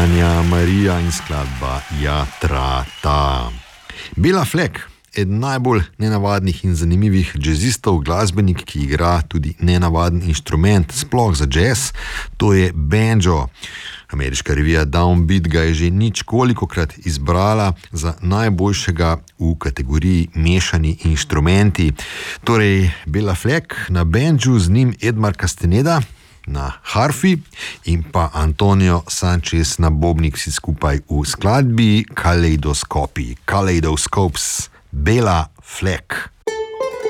Anja Marija in skladba Ja, tra, ta. Bela Fleck, eden najbolj nenavadnih in zanimivih jazzistov, glasbenik, ki igra tudi nenavaden inštrument, sploh za jazz, to je banjo. Ameriška revija Downbeat ga je že ničkolikokrat izbrala za najboljšega v kategoriji mešani inštrumenti. Torej, Bela Fleck na banju, z njim Edmar Castaneda na harfi in pa Antonio Sanchez na bobnih, vsi skupaj v skladbi Kaleidoskopi. Kaleidoscopes, Bela Fleck.